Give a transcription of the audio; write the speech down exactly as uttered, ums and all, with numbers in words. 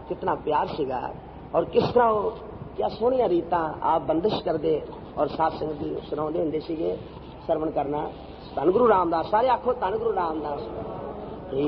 कितना प्यार सीगा और किस तरह क्या सोहणियां रीतां आप बंदिश करदे और साध संगत दी सुणाउंदे हुंदे सीगे। सरवण करना। धन गुरु रामदास, सारे आखो धन गुरु रामदास।